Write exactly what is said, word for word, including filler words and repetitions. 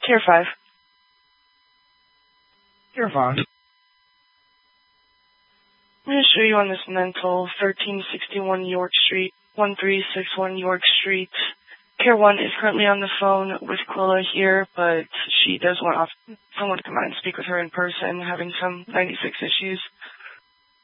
Care five. Care five. I'm going to show you on this mental, thirteen sixty-one York Street, one three six one York Street. Care one is currently on the phone with Quilla here, but she does want someone to come out and speak with her in person, having some ninety-six issues.